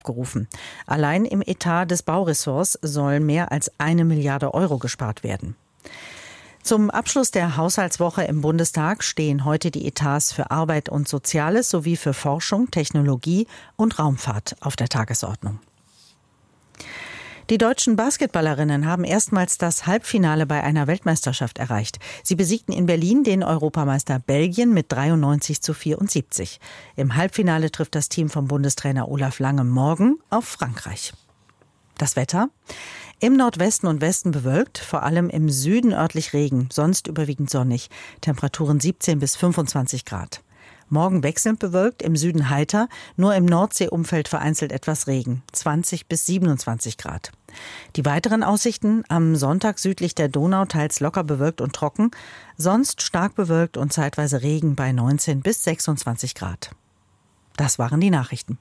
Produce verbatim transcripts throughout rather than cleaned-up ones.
gerufen. Allein im Etat des Bauressorts soll mehr als eine Milliarde Euro gespart werden. Zum Abschluss der Haushaltswoche im Bundestag stehen heute die Etats für Arbeit und Soziales sowie für Forschung, Technologie und Raumfahrt auf der Tagesordnung. Die deutschen Basketballerinnen haben erstmals das Halbfinale bei einer Weltmeisterschaft erreicht. Sie besiegten in Berlin den Europameister Belgien mit dreiundneunzig zu vierundsiebzig. Im Halbfinale trifft das Team von Bundestrainer Olaf Lange morgen auf Frankreich. Das Wetter? Im Nordwesten und Westen bewölkt, vor allem im Süden örtlich Regen, sonst überwiegend sonnig. Temperaturen siebzehn bis fünfundzwanzig Grad. Morgen wechselnd bewölkt, im Süden heiter, nur im Nordseeumfeld vereinzelt etwas Regen, zwanzig bis siebenundzwanzig Grad. Die weiteren Aussichten: am Sonntag südlich der Donau teils locker bewölkt und trocken, sonst stark bewölkt und zeitweise Regen bei neunzehn bis sechsundzwanzig Grad. Das waren die Nachrichten.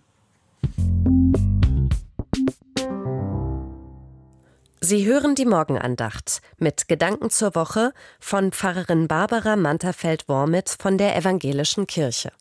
Sie hören die Morgenandacht mit Gedanken zur Woche von Pfarrerin Barbara Manterfeld-Wormit von der Evangelischen Kirche.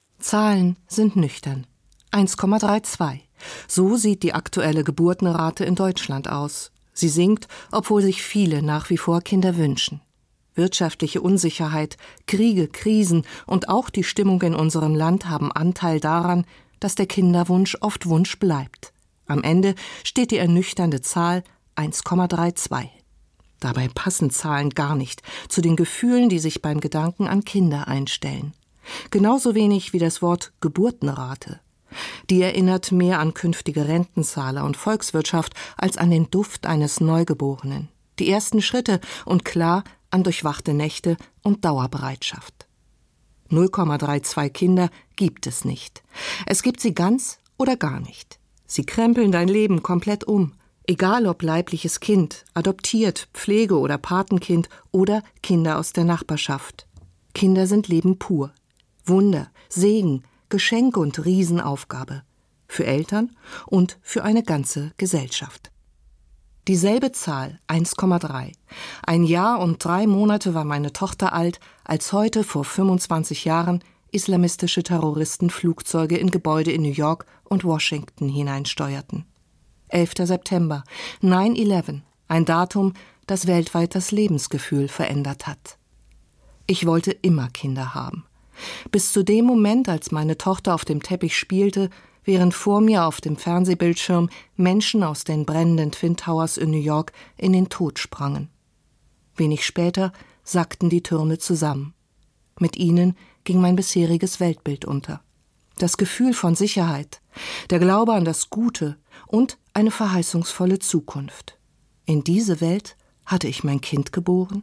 Zahlen sind nüchtern. eins Komma zweiunddreißig. So sieht die aktuelle Geburtenrate in Deutschland aus. Sie sinkt, obwohl sich viele nach wie vor Kinder wünschen. Wirtschaftliche Unsicherheit, Kriege, Krisen und auch die Stimmung in unserem Land haben Anteil daran, dass der Kinderwunsch oft Wunsch bleibt. Am Ende steht die ernüchternde Zahl eins Komma zweiunddreißig. Dabei passen Zahlen gar nicht zu den Gefühlen, die sich beim Gedanken an Kinder einstellen. Genauso wenig wie das Wort Geburtenrate. Die erinnert mehr an künftige Rentenzahler und Volkswirtschaft als an den Duft eines Neugeborenen. Die ersten Schritte und klar an durchwachte Nächte und Dauerbereitschaft. null Komma zweiunddreißig Kinder gibt es nicht. Es gibt sie ganz oder gar nicht. Sie krempeln dein Leben komplett um. Egal ob leibliches Kind, adoptiert, Pflege- oder Patenkind oder Kinder aus der Nachbarschaft. Kinder sind Leben pur. Wunder, Segen, Geschenk und Riesenaufgabe. Für Eltern und für eine ganze Gesellschaft. Dieselbe Zahl, eins Komma drei. Ein Jahr und drei Monate war meine Tochter alt, als heute vor fünfundzwanzig Jahren islamistische Terroristen Flugzeuge in Gebäude in New York und Washington hineinsteuerten. elfter September, neun elf, ein Datum, das weltweit das Lebensgefühl verändert hat. Ich wollte immer Kinder haben. Bis zu dem Moment, als meine Tochter auf dem Teppich spielte, während vor mir auf dem Fernsehbildschirm Menschen aus den brennenden Twin Towers in New York in den Tod sprangen. Wenig später sackten die Türme zusammen. Mit ihnen ging mein bisheriges Weltbild unter. Das Gefühl von Sicherheit, der Glaube an das Gute und eine verheißungsvolle Zukunft. In diese Welt hatte ich mein Kind geboren?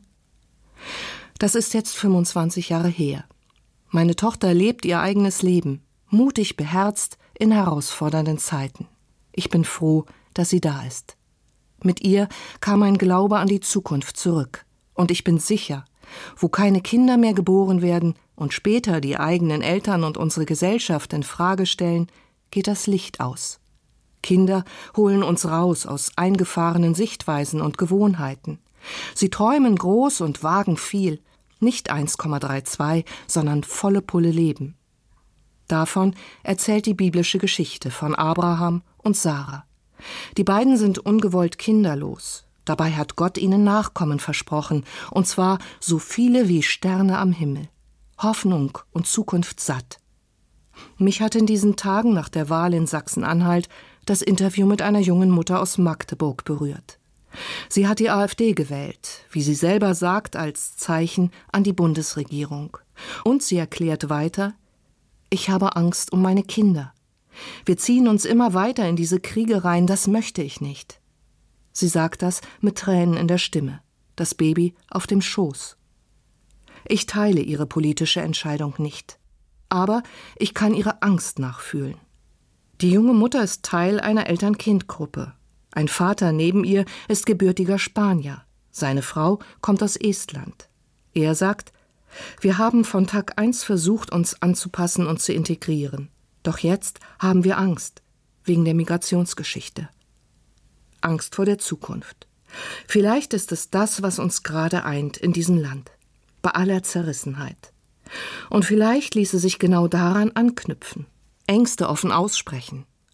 Das ist jetzt fünfundzwanzig Jahre her. Meine Tochter lebt ihr eigenes Leben, mutig beherzt in herausfordernden Zeiten. Ich bin froh, dass sie da ist. Mit ihr kam ein Glaube an die Zukunft zurück. Und ich bin sicher, wo keine Kinder mehr geboren werden und später die eigenen Eltern und unsere Gesellschaft in Frage stellen, geht das Licht aus. Kinder holen uns raus aus eingefahrenen Sichtweisen und Gewohnheiten. Sie träumen groß und wagen viel, nicht eins Komma zweiunddreißig, sondern volle Pulle Leben. Davon erzählt die biblische Geschichte von Abraham und Sarah. Die beiden sind ungewollt kinderlos. Dabei hat Gott ihnen Nachkommen versprochen, und zwar so viele wie Sterne am Himmel. Hoffnung und Zukunft satt. Mich hat in diesen Tagen nach der Wahl in Sachsen-Anhalt das Interview mit einer jungen Mutter aus Magdeburg berührt. Sie hat die AfD gewählt, wie sie selber sagt, als Zeichen an die Bundesregierung. Und sie erklärt weiter: Ich habe Angst um meine Kinder. Wir ziehen uns immer weiter in diese Kriege rein, das möchte ich nicht. Sie sagt das mit Tränen in der Stimme, das Baby auf dem Schoß. Ich teile ihre politische Entscheidung nicht. Aber ich kann ihre Angst nachfühlen. Die junge Mutter ist Teil einer Eltern-Kind-Gruppe. Ein Vater neben ihr ist gebürtiger Spanier. Seine Frau kommt aus Estland. Er sagt: Wir haben von Tag eins versucht, uns anzupassen und zu integrieren. Doch jetzt haben wir Angst, wegen der Migrationsgeschichte. Angst vor der Zukunft. Vielleicht ist es das, was uns gerade eint in diesem Land, bei aller Zerrissenheit. Und vielleicht ließe sich genau daran anknüpfen. Ängste offen aussprechen,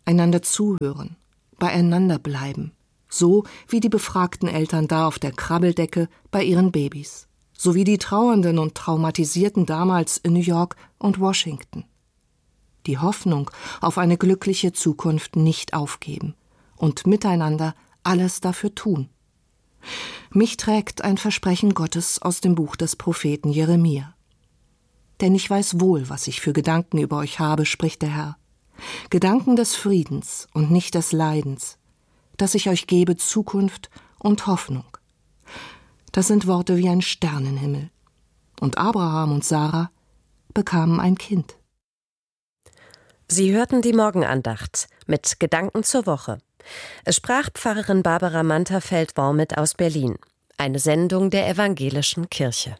einander zuhören, beieinander bleiben, so wie die befragten Eltern da auf der Krabbeldecke bei ihren Babys, so wie die Trauernden und Traumatisierten damals in New York und Washington. Die Hoffnung auf eine glückliche Zukunft nicht aufgeben und miteinander alles dafür tun. Mich trägt ein Versprechen Gottes aus dem Buch des Propheten Jeremia. Denn ich weiß wohl, was ich für Gedanken über euch habe, spricht der Herr. Gedanken des Friedens und nicht des Leidens, dass ich euch gebe Zukunft und Hoffnung. Das sind Worte wie ein Sternenhimmel. Und Abraham und Sarah bekamen ein Kind. Sie hörten die Morgenandacht mit Gedanken zur Woche. Es sprach Pfarrerin Barbara Manterfeld-Wormit aus Berlin. Eine Sendung der Evangelischen Kirche.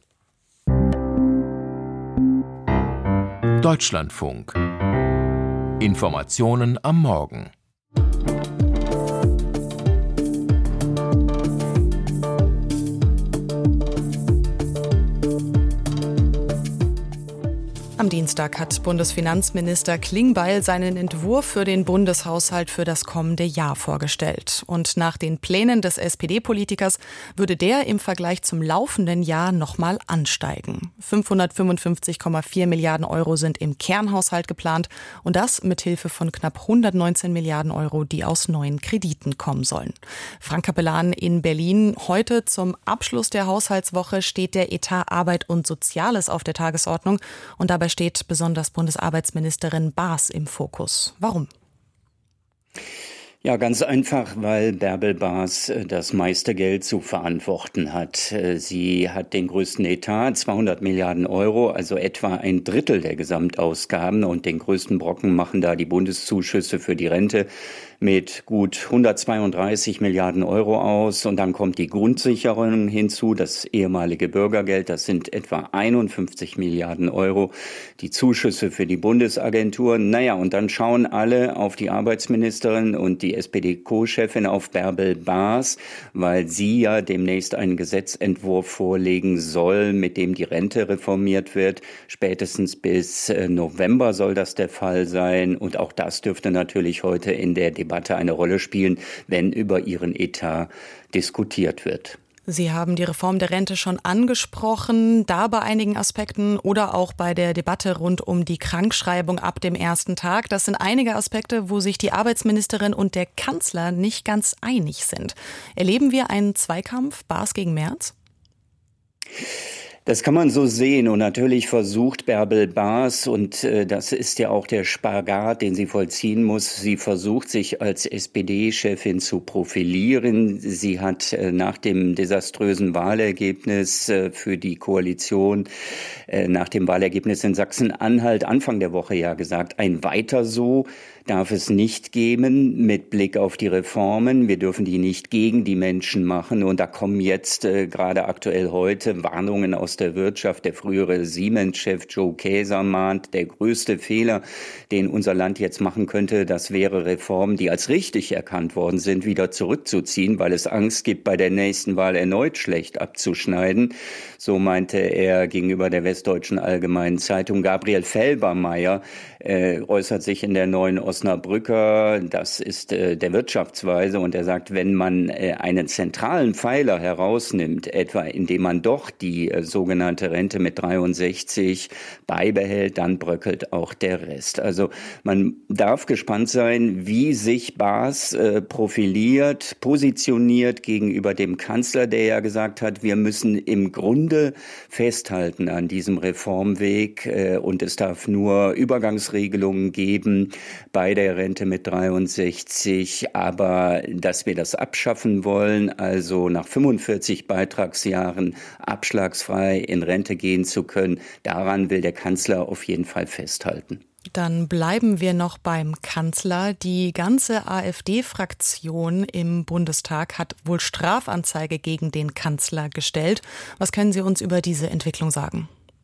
Deutschlandfunk. Informationen am Morgen. Am Dienstag hat Bundesfinanzminister Klingbeil seinen Entwurf für den Bundeshaushalt für das kommende Jahr vorgestellt. Und nach den Plänen des S P D-Politikers würde der im Vergleich zum laufenden Jahr nochmal ansteigen. fünfhundertfünfundfünfzig Komma vier Milliarden Euro sind im Kernhaushalt geplant und das mit Hilfe von knapp hundertneunzehn Milliarden Euro, die aus neuen Krediten kommen sollen. Frank Capellan in Berlin. Heute zum Abschluss der Haushaltswoche steht der Etat Arbeit und Soziales auf der Tagesordnung und dabei steht besonders Bundesarbeitsministerin Baas im Fokus. Warum? Ja, ganz einfach, weil Bärbel Baas das meiste Geld zu verantworten hat. Sie hat den größten Etat, zweihundert Milliarden Euro, also etwa ein Drittel der Gesamtausgaben. Und den größten Brocken machen da die Bundeszuschüsse für die Rente mit gut hundertzweiunddreißig Milliarden Euro aus. Und dann kommt die Grundsicherung hinzu, das ehemalige Bürgergeld, das sind etwa einundfünfzig Milliarden Euro. Die Zuschüsse für die Bundesagenturen. Naja, und dann schauen alle auf die Arbeitsministerin und die S P D-Co-Chefin auf Bärbel Baas, weil sie ja demnächst einen Gesetzentwurf vorlegen soll, mit dem die Rente reformiert wird. Spätestens bis November soll das der Fall sein. Und auch das dürfte natürlich heute in der Debatte eine Rolle spielen, wenn über ihren Etat diskutiert wird. Sie haben die Reform der Rente schon angesprochen, da bei einigen Aspekten oder auch bei der Debatte rund um die Krankschreibung ab dem ersten Tag. Das sind einige Aspekte, wo sich die Arbeitsministerin und der Kanzler nicht ganz einig sind. Erleben wir einen Zweikampf, Baas gegen Merz? Das kann man so sehen und natürlich versucht Bärbel Baas, und äh, das ist ja auch der Spagat, den sie vollziehen muss, sie versucht sich als S P D-Chefin zu profilieren. Sie hat äh, nach dem desaströsen Wahlergebnis äh, für die Koalition, äh, nach dem Wahlergebnis in Sachsen-Anhalt Anfang der Woche ja gesagt, ein Weiter so darf es nicht geben mit Blick auf die Reformen. Wir dürfen die nicht gegen die Menschen machen. Und da kommen jetzt äh, gerade aktuell heute Warnungen aus der Wirtschaft. Der frühere Siemens-Chef Joe Kaeser mahnt, der größte Fehler, den unser Land jetzt machen könnte, das wäre Reformen, die als richtig erkannt worden sind, wieder zurückzuziehen, weil es Angst gibt, bei der nächsten Wahl erneut schlecht abzuschneiden. So meinte er gegenüber der Westdeutschen Allgemeinen Zeitung. Gabriel Felbermeier äh, äußert sich in der Neuen Osnabrücker, das ist äh, der Wirtschaftsweise, und er sagt, wenn man äh, einen zentralen Pfeiler herausnimmt, etwa indem man doch die äh, sogenannte Rente mit dreiundsechzig beibehält, dann bröckelt auch der Rest. Also man darf gespannt sein, wie sich Baas äh, profiliert, positioniert gegenüber dem Kanzler, der ja gesagt hat, wir müssen im Grunde festhalten an diesem Reformweg äh, und es darf nur Übergangsregelungen geben bei der Rente mit dreiundsechzig, aber dass wir das abschaffen wollen, also nach fünfundvierzig Beitragsjahren abschlagsfrei in Rente gehen zu können, daran will der Kanzler auf jeden Fall festhalten. Dann bleiben wir noch beim Kanzler. Die ganze AfD-Fraktion im Bundestag hat wohl Strafanzeige gegen den Kanzler gestellt. Was können Sie uns über diese Entwicklung sagen?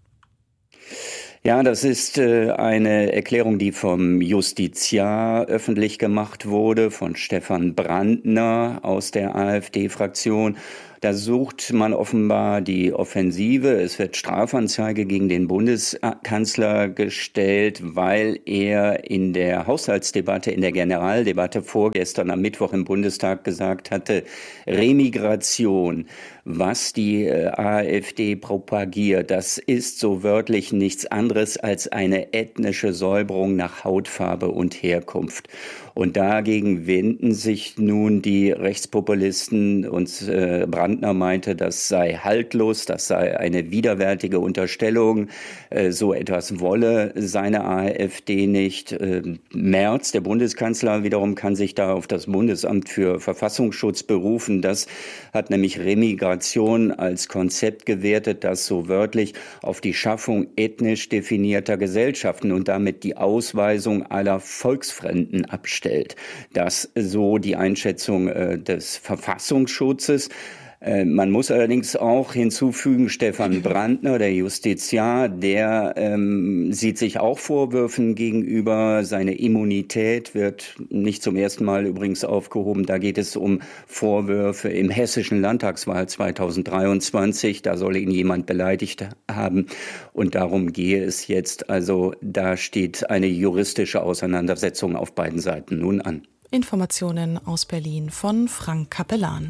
Ja, das ist äh, eine Erklärung, die vom Justiziar öffentlich gemacht wurde, von Stefan Brandner aus der AfD-Fraktion. Da sucht man offenbar die Offensive. Es wird Strafanzeige gegen den Bundeskanzler gestellt, weil er in der Haushaltsdebatte, in der Generaldebatte vorgestern am Mittwoch im Bundestag gesagt hatte, Remigration, was die AfD propagiert, das ist so wörtlich nichts anderes als eine ethnische Säuberung nach Hautfarbe und Herkunft. Und dagegen wenden sich nun die Rechtspopulisten und äh, Brandner meinte, das sei haltlos, das sei eine widerwärtige Unterstellung, äh, so etwas wolle seine AfD nicht. Äh, Merz, der Bundeskanzler, wiederum kann sich da auf das Bundesamt für Verfassungsschutz berufen. Das hat nämlich Remigration als Konzept gewertet, das so wörtlich auf die Schaffung ethnisch definierter Gesellschaften und damit die Ausweisung aller Volksfremden abstellt. Das so die Einschätzung äh, des Verfassungsschutzes. Äh, man muss allerdings auch hinzufügen, Stefan Brandner, der Justiziar, der ähm, sieht sich auch Vorwürfen gegenüber. Seine Immunität wird nicht zum ersten Mal übrigens aufgehoben. Da geht es um Vorwürfe im hessischen Landtagswahl zweitausenddreiundzwanzig. Da soll ihn jemand beleidigt haben. Und darum gehe es jetzt. Also da steht eine juristische Auseinandersetzung auf beiden Seiten nun an. Informationen aus Berlin von Frank Kapellan.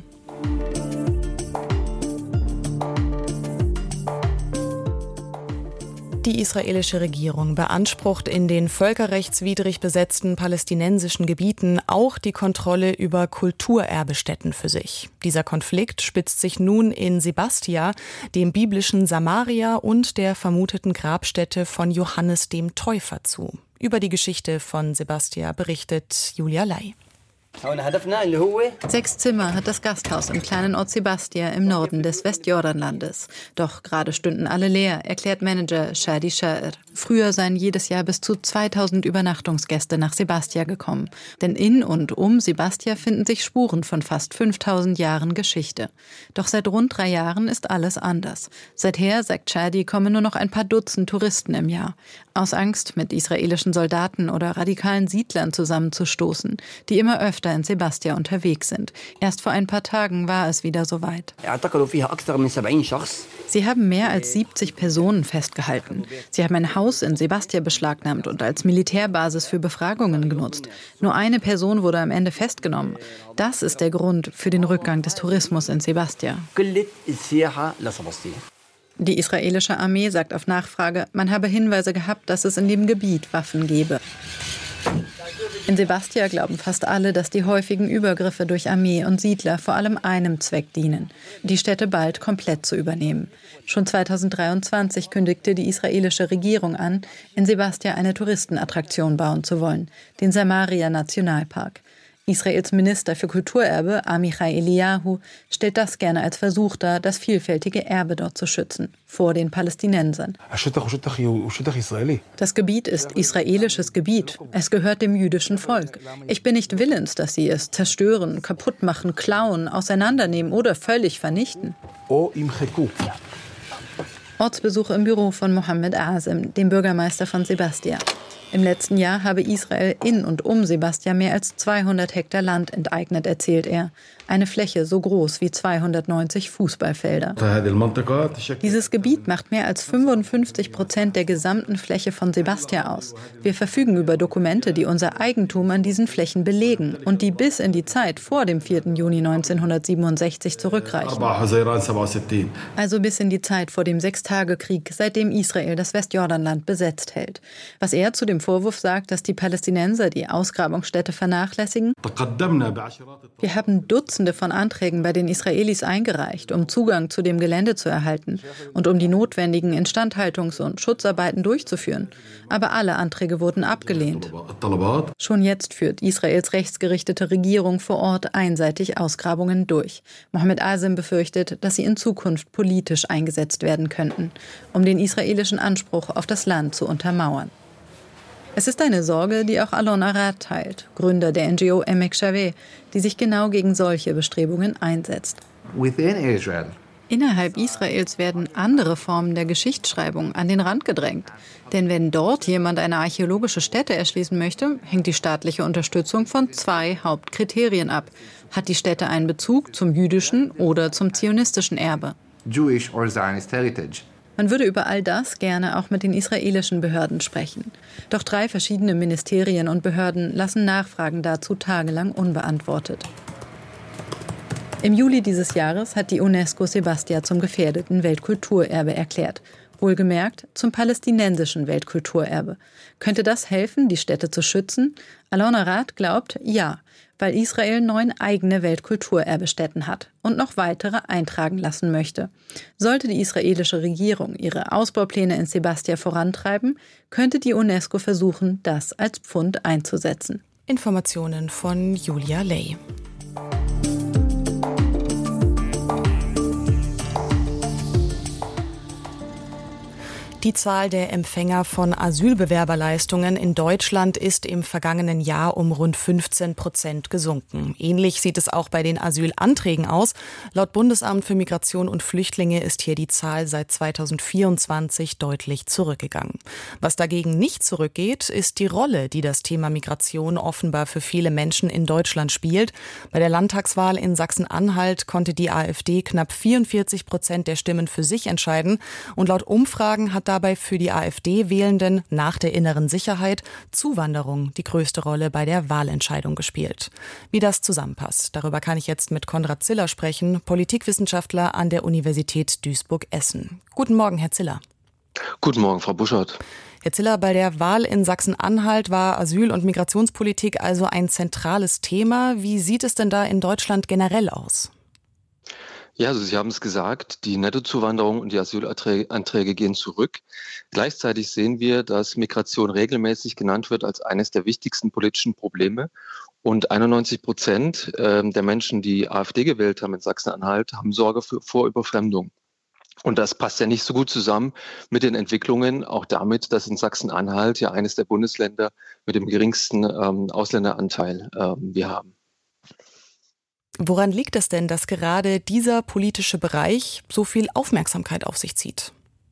Die israelische Regierung beansprucht in den völkerrechtswidrig besetzten palästinensischen Gebieten auch die Kontrolle über Kulturerbestätten für sich. Dieser Konflikt spitzt sich nun in Sebastia, dem biblischen Samaria und der vermuteten Grabstätte von Johannes dem Täufer zu. Über die Geschichte von Sebastia berichtet Julia Lai. Sechs Zimmer hat das Gasthaus im kleinen Ort Sebastia im Norden des Westjordanlandes. Doch gerade stünden alle leer, erklärt Manager Shadi Sha'ir. Früher seien jedes Jahr bis zu zweitausend Übernachtungsgäste nach Sebastia gekommen. Denn in und um Sebastia finden sich Spuren von fast fünftausend Jahren Geschichte. Doch seit rund drei Jahren ist alles anders. Seither, sagt Shadi, kommen nur noch ein paar Dutzend Touristen im Jahr. Aus Angst, mit israelischen Soldaten oder radikalen Siedlern zusammenzustoßen, die immer öfter in Sebastia unterwegs sind. Erst vor ein paar Tagen war es wieder soweit. Sie haben mehr als siebzig Personen festgehalten. Sie haben ein Haus in Sebastia beschlagnahmt und als Militärbasis für Befragungen genutzt. Nur eine Person wurde am Ende festgenommen. Das ist der Grund für den Rückgang des Tourismus in Sebastia. Die israelische Armee sagt auf Nachfrage, man habe Hinweise gehabt, dass es in dem Gebiet Waffen gebe. In Sebastia glauben fast alle, dass die häufigen Übergriffe durch Armee und Siedler vor allem einem Zweck dienen, die Städte bald komplett zu übernehmen. Schon zweitausenddreiundzwanzig kündigte die israelische Regierung an, in Sebastia eine Touristenattraktion bauen zu wollen, den Samaria-Nationalpark. Israels Minister für Kulturerbe, Amichai Eliyahu, stellt das gerne als Versuch dar, das vielfältige Erbe dort zu schützen, vor den Palästinensern. Das Gebiet ist israelisches Gebiet. Es gehört dem jüdischen Volk. Ich bin nicht willens, dass sie es zerstören, kaputt machen, klauen, auseinandernehmen oder völlig vernichten. Ortsbesuch im Büro von Mohammed Azem, dem Bürgermeister von Sebastia. Im letzten Jahr habe Israel in und um Sebastia mehr als zweihundert Hektar Land enteignet, erzählt er. Eine Fläche so groß wie zweihundertneunzig Fußballfelder. Dieses Gebiet macht mehr als fünfundfünfzig Prozent der gesamten Fläche von Sebastia aus. Wir verfügen über Dokumente, die unser Eigentum an diesen Flächen belegen und die bis in die Zeit vor dem vierten Juni neunzehnhundertsiebenundsechzig zurückreichen. Also bis in die Zeit vor dem Sechstagekrieg, seitdem Israel das Westjordanland besetzt hält. Was er zu dem Vorwurf sagt, dass die Palästinenser die Ausgrabungsstätte vernachlässigen. Wir haben Dutzende von Anträgen bei den Israelis eingereicht, um Zugang zu dem Gelände zu erhalten und um die notwendigen Instandhaltungs- und Schutzarbeiten durchzuführen. Aber alle Anträge wurden abgelehnt. Schon jetzt führt Israels rechtsgerichtete Regierung vor Ort einseitig Ausgrabungen durch. Mohammed Azem befürchtet, dass sie in Zukunft politisch eingesetzt werden könnten, um den israelischen Anspruch auf das Land zu untermauern. Es ist eine Sorge, die auch Alon Arad teilt, Gründer der N G O Emek Shaveh, die sich genau gegen solche Bestrebungen einsetzt. Innerhalb Israels werden andere Formen der Geschichtsschreibung an den Rand gedrängt. Denn wenn dort jemand eine archäologische Stätte erschließen möchte, hängt die staatliche Unterstützung von zwei Hauptkriterien ab. Hat die Stätte einen Bezug zum jüdischen oder zum zionistischen Erbe? Jewish or Zionist heritage. Man würde über all das gerne auch mit den israelischen Behörden sprechen. Doch drei verschiedene Ministerien und Behörden lassen Nachfragen dazu tagelang unbeantwortet. Im Juli dieses Jahres hat die UNESCO Sebastia zum gefährdeten Weltkulturerbe erklärt. Wohlgemerkt zum palästinensischen Weltkulturerbe. Könnte das helfen, die Stätte zu schützen? Alona Rath glaubt, ja, weil Israel neun eigene Weltkulturerbestätten hat und noch weitere eintragen lassen möchte. Sollte die israelische Regierung ihre Ausbaupläne in Sebastia vorantreiben, könnte die UNESCO versuchen, das als Pfund einzusetzen. Informationen von Julia Ley. Die Zahl der Empfänger von Asylbewerberleistungen in Deutschland ist im vergangenen Jahr um rund fünfzehn Prozent gesunken. Ähnlich sieht es auch bei den Asylanträgen aus. Laut Bundesamt für Migration und Flüchtlinge ist hier die Zahl seit zweitausendvierundzwanzig deutlich zurückgegangen. Was dagegen nicht zurückgeht, ist die Rolle, die das Thema Migration offenbar für viele Menschen in Deutschland spielt. Bei der Landtagswahl in Sachsen-Anhalt konnte die AfD knapp vierundvierzig Prozent der Stimmen für sich entscheiden. Und laut Umfragen hat dabei für die AfD-Wählenden nach der inneren Sicherheit Zuwanderung die größte Rolle bei der Wahlentscheidung gespielt. Wie das zusammenpasst, darüber kann ich jetzt mit Konrad Ziller sprechen, Politikwissenschaftler an der Universität Duisburg-Essen. Guten Morgen, Herr Ziller. Guten Morgen, Frau Buschert. Herr Ziller, bei der Wahl in Sachsen-Anhalt war Asyl- und Migrationspolitik also ein zentrales Thema. Wie sieht es denn da in Deutschland generell aus? Ja, also Sie haben es gesagt, die Nettozuwanderung und die Asylanträge gehen zurück. Gleichzeitig sehen wir, dass Migration regelmäßig genannt wird als eines der wichtigsten politischen Probleme. Und einundneunzig Prozent der Menschen, die AfD gewählt haben in Sachsen-Anhalt, haben Sorge für, vor Überfremdung. Und das passt ja nicht so gut zusammen mit den Entwicklungen, auch damit, dass in Sachsen-Anhalt ja eines der Bundesländer mit dem geringsten ähm, Ausländeranteil ähm, wir haben. Woran liegt es denn, dass gerade dieser politische Bereich so viel Aufmerksamkeit auf sich zieht?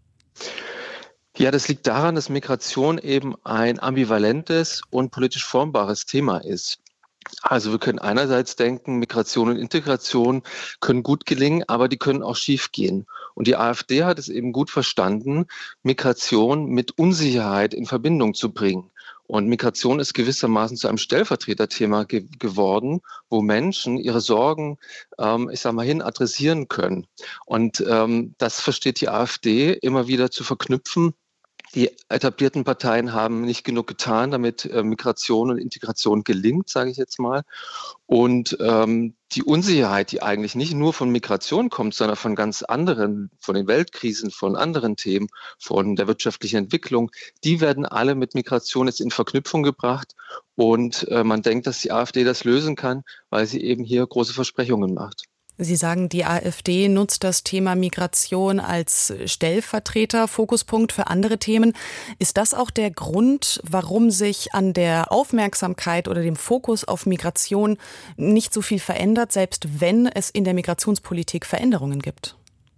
Ja, das liegt daran, dass Migration eben ein ambivalentes und politisch formbares Thema ist. Also wir können einerseits denken, Migration und Integration können gut gelingen, aber die können auch schief gehen. Und die AfD hat es eben gut verstanden, Migration mit Unsicherheit in Verbindung zu bringen. Und Migration ist gewissermaßen zu einem Stellvertreterthema ge- geworden, wo Menschen ihre Sorgen, ähm, ich sage mal, hin adressieren können. Und ähm, das versteht die AfD immer wieder zu verknüpfen. Die etablierten Parteien haben nicht genug getan, damit äh, Migration und Integration gelingt, sage ich jetzt mal. Und ähm, die Unsicherheit, die eigentlich nicht nur von Migration kommt, sondern von ganz anderen, von den Weltkrisen, von anderen Themen, von der wirtschaftlichen Entwicklung, die werden alle mit Migration jetzt in Verknüpfung gebracht. Und äh, man denkt, dass die AfD das lösen kann, weil sie eben hier große Versprechungen macht. Sie sagen, die AfD nutzt das Thema Migration als Stellvertreter, Fokuspunkt für andere Themen. Ist das auch der Grund, warum sich an der Aufmerksamkeit oder dem Fokus auf Migration nicht so viel verändert, selbst wenn es in der Migrationspolitik Veränderungen gibt?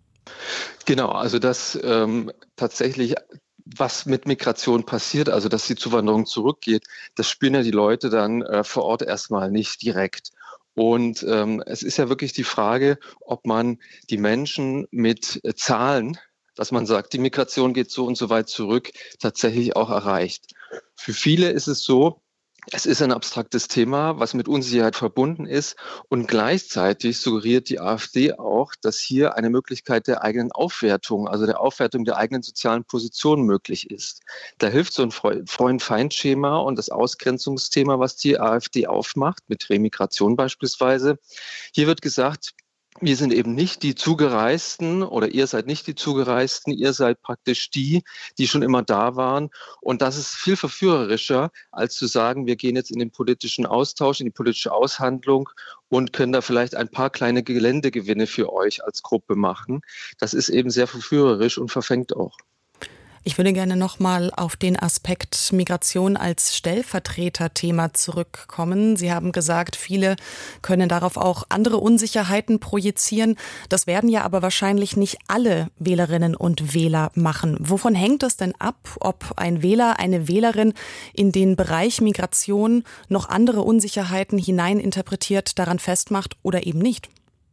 Genau, also das ähm, tatsächlich, was mit Migration passiert, also dass die Zuwanderung zurückgeht, das spüren ja die Leute dann äh, vor Ort erstmal nicht direkt. Und ähm, es ist ja wirklich die Frage, ob man die Menschen mit äh, Zahlen, dass man sagt, die Migration geht so und so weit zurück, tatsächlich auch erreicht. Für viele ist es so, es ist ein abstraktes Thema, was mit Unsicherheit verbunden ist. Und gleichzeitig suggeriert die AfD auch, dass hier eine Möglichkeit der eigenen Aufwertung, also der Aufwertung der eigenen sozialen Position möglich ist. Da hilft so ein Freund-Feind-Schema und das Ausgrenzungsthema, was die AfD aufmacht, mit Remigration beispielsweise. Hier wird gesagt, wir sind eben nicht die Zugereisten oder ihr seid nicht die Zugereisten, ihr seid praktisch die, die schon immer da waren. Und das ist viel verführerischer, als zu sagen, wir gehen jetzt in den politischen Austausch, in die politische Aushandlung und können da vielleicht ein paar kleine Geländegewinne für euch als Gruppe machen. Das ist eben sehr verführerisch und verfängt auch. Ich würde gerne nochmal auf den Aspekt Migration als Stellvertreterthema zurückkommen. Sie haben gesagt, viele können darauf auch andere Unsicherheiten projizieren. Das werden ja aber wahrscheinlich nicht alle Wählerinnen und Wähler machen. Wovon hängt es denn ab, ob ein Wähler, eine Wählerin in den Bereich Migration noch andere Unsicherheiten hineininterpretiert, daran festmacht oder eben nicht?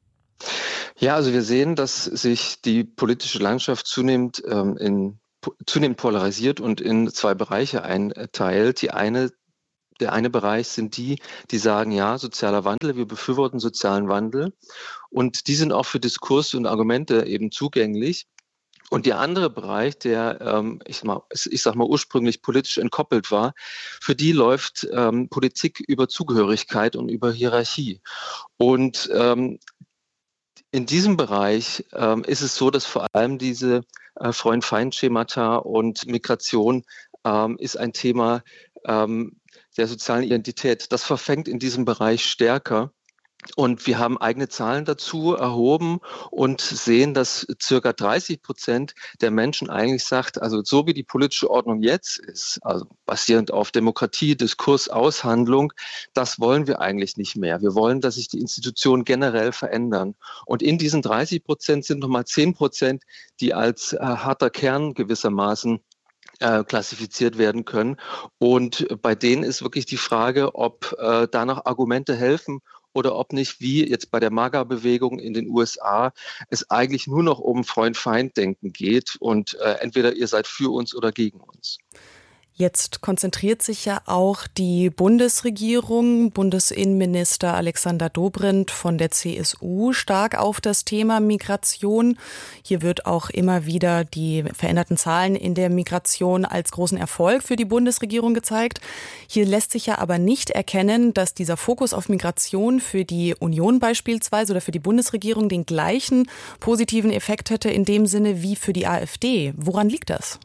Ja, also wir sehen, dass sich die politische Landschaft zunehmend ähm, in zunehmend polarisiert und in zwei Bereiche einteilt. Die eine, der eine Bereich sind die, die sagen, ja, sozialer Wandel, wir befürworten sozialen Wandel und die sind auch für Diskurs und Argumente eben zugänglich. Und der andere Bereich, der, ähm, ich, sag mal, ich sag mal, ursprünglich politisch entkoppelt war, für die läuft ähm, Politik über Zugehörigkeit und über Hierarchie. Und ähm, in diesem Bereich ähm, ist es so, dass vor allem diese äh, Freund-Feind-Schemata und Migration ähm, ist ein Thema ähm, der sozialen Identität. Das verfängt in diesem Bereich stärker. Und wir haben eigene Zahlen dazu erhoben und sehen, dass circa dreißig Prozent der Menschen eigentlich sagt, also so wie die politische Ordnung jetzt ist, also basierend auf Demokratie, Diskurs, Aushandlung, das wollen wir eigentlich nicht mehr. Wir wollen, dass sich die Institutionen generell verändern. Und in diesen dreißig Prozent sind nochmal zehn Prozent, die als äh, harter Kern gewissermaßen äh, klassifiziert werden können. Und bei denen ist wirklich die Frage, ob äh, da noch Argumente helfen, oder ob nicht, wie jetzt bei der MAGA-Bewegung in den U S A, es eigentlich nur noch um Freund-Feind-Denken geht und äh, entweder ihr seid für uns oder gegen uns. Jetzt konzentriert sich ja auch die Bundesregierung, Bundesinnenminister Alexander Dobrindt von der C S U stark auf das Thema Migration. Hier wird auch immer wieder die veränderten Zahlen in der Migration als großen Erfolg für die Bundesregierung gezeigt. Hier lässt sich ja aber nicht erkennen, dass dieser Fokus auf Migration für die Union beispielsweise oder für die Bundesregierung den gleichen positiven Effekt hätte in dem Sinne wie für die AfD. Woran liegt das?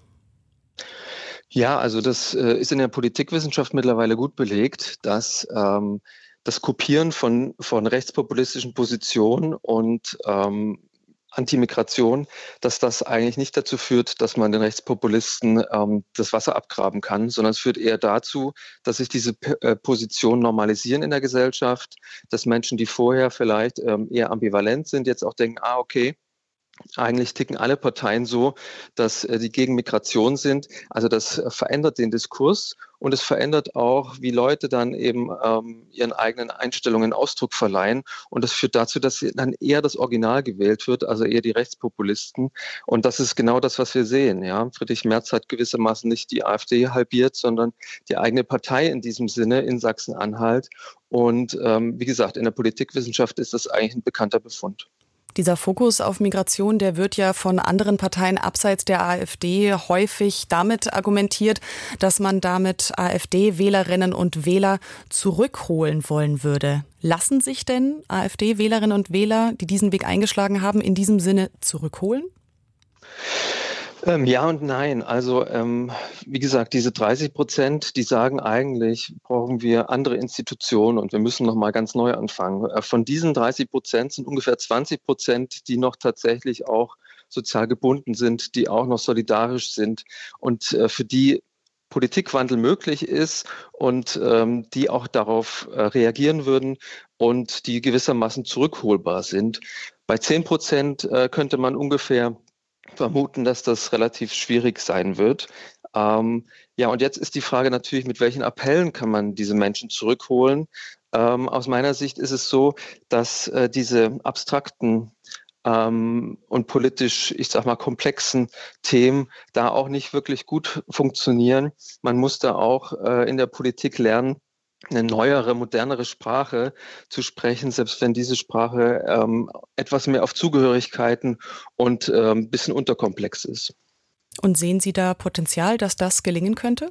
Ja, also das äh, ist in der Politikwissenschaft mittlerweile gut belegt, dass ähm, das Kopieren von, von rechtspopulistischen Positionen und ähm, Antimigration, dass das eigentlich nicht dazu führt, dass man den Rechtspopulisten ähm, das Wasser abgraben kann, sondern es führt eher dazu, dass sich diese P- äh, Positionen normalisieren in der Gesellschaft, dass Menschen, die vorher vielleicht ähm, eher ambivalent sind, jetzt auch denken, ah, okay, eigentlich ticken alle Parteien so, dass äh, die gegen Migration sind. Also das äh, verändert den Diskurs und es verändert auch, wie Leute dann eben ähm, ihren eigenen Einstellungen Ausdruck verleihen. Und das führt dazu, dass dann eher das Original gewählt wird, also eher die Rechtspopulisten. Und das ist genau das, was wir sehen. Ja? Friedrich Merz hat gewissermaßen nicht die AfD halbiert, sondern die eigene Partei in diesem Sinne in Sachsen-Anhalt. Und ähm, wie gesagt, in der Politikwissenschaft ist das eigentlich ein bekannter Befund. Dieser Fokus auf Migration, der wird ja von anderen Parteien abseits der AfD häufig damit argumentiert, dass man damit AfD-Wählerinnen und Wähler zurückholen wollen würde. Lassen sich denn AfD-Wählerinnen und Wähler, die diesen Weg eingeschlagen haben, in diesem Sinne zurückholen? Ähm, ja und nein. Also ähm, wie gesagt, diese dreißig Prozent, die sagen eigentlich, brauchen wir andere Institutionen und wir müssen nochmal ganz neu anfangen. Äh, von diesen dreißig Prozent sind ungefähr zwanzig Prozent, die noch tatsächlich auch sozial gebunden sind, die auch noch solidarisch sind und äh, für die Politikwandel möglich ist und ähm, die auch darauf äh, reagieren würden und die gewissermaßen zurückholbar sind. Bei zehn Prozent äh, könnte man ungefähr vermuten, dass das relativ schwierig sein wird. Ähm, ja, und jetzt ist die Frage natürlich, mit welchen Appellen kann man diese Menschen zurückholen? Ähm, aus meiner Sicht ist es so, dass äh, diese abstrakten ähm, und politisch, ich sag mal, komplexen Themen da auch nicht wirklich gut funktionieren. Man muss da auch äh, in der Politik lernen, eine neuere, modernere Sprache zu sprechen, selbst wenn diese Sprache ähm, etwas mehr auf Zugehörigkeiten und ein ähm, bisschen unterkomplex ist. Und sehen Sie da Potenzial, dass das gelingen könnte?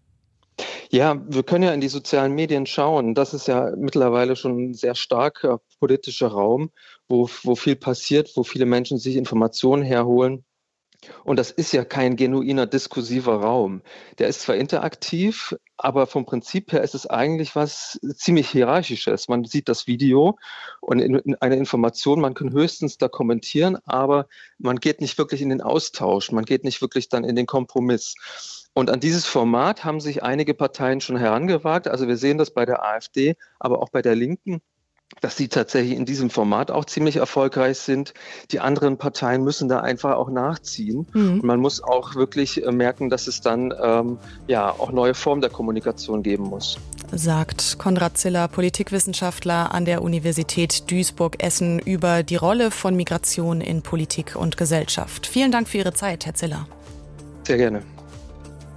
Ja, wir können ja in die sozialen Medien schauen. Das ist ja mittlerweile schon ein sehr starker politischer Raum, wo, wo viel passiert, wo viele Menschen sich Informationen herholen. Und das ist ja kein genuiner diskursiver Raum. Der ist zwar interaktiv, aber vom Prinzip her ist es eigentlich was ziemlich Hierarchisches. Man sieht das Video und in, in eine Information, man kann höchstens da kommentieren, aber man geht nicht wirklich in den Austausch, man geht nicht wirklich dann in den Kompromiss. Und an dieses Format haben sich einige Parteien schon herangewagt. Also wir sehen das bei der AfD, aber auch bei der Linken, dass sie tatsächlich in diesem Format auch ziemlich erfolgreich sind. Die anderen Parteien müssen da einfach auch nachziehen. Mhm. Und man muss auch wirklich merken, dass es dann ähm, ja auch neue Formen der Kommunikation geben muss. Sagt Konrad Ziller, Politikwissenschaftler an der Universität Duisburg-Essen, über die Rolle von Migration in Politik und Gesellschaft. Vielen Dank für Ihre Zeit, Herr Ziller. Sehr gerne.